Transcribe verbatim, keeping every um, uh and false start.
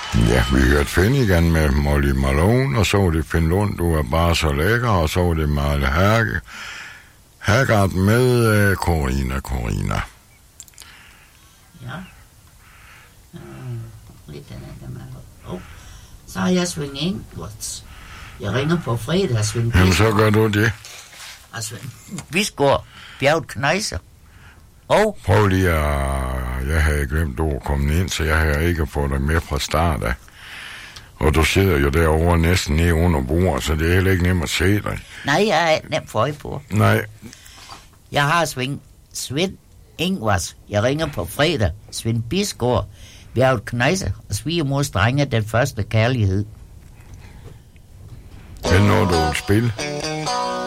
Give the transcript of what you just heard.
Ja, vi hørte Finnegan med Molly Malone, og så var det Finn Lund, du er bare så lækker, og så var det Marle Herge. Haggard med uh, Corina, Corina. Ja. Uh, lidt den anden med. Oh. Så har jeg Svend Ingvarts. Jeg ringer på fredag, Svend. Jamen, så gør du det. Og Svend Bisgaard, Bjerget Knejser. Og? Prøv lige at... Jeg havde glemt, du kom ind, så jeg havde ikke fået dig med fra start af. Og du sidder jo derovre næsten nede under bordet, så det er heller ikke nemt at se dig. Nej, jeg er nemt for øje på. Nej. Jeg har Svend, Svend Ingvars. Jeg ringer på fredag. Svend Bisgaard, Bjerget Knejser og svigermors drenge den første kærlighed. Det er noget, du vil spille.